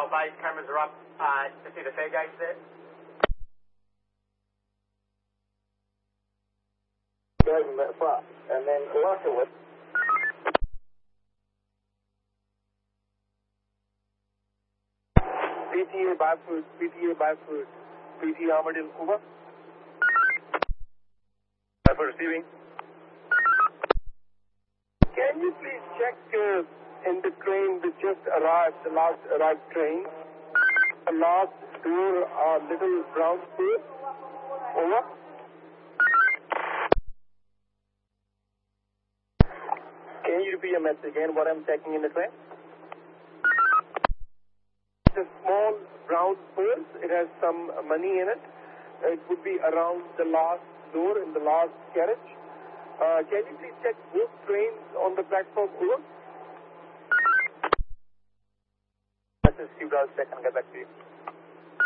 all body cameras are up to see the fake exit. And then Lockwood. PTA Byford, PTA Byford, PT Armadillo, over. Byford receiving. Can you please check in the train that just arrived, the last arrived train, the last door, little brown space? Over. Can you repeat your message again, what I'm checking in the train? It's a small brown purse. It has some money in it. It would be around the last door in the last carriage. Can you please check both trains on the platform? Over. Let's just see, I'll check and get back to you.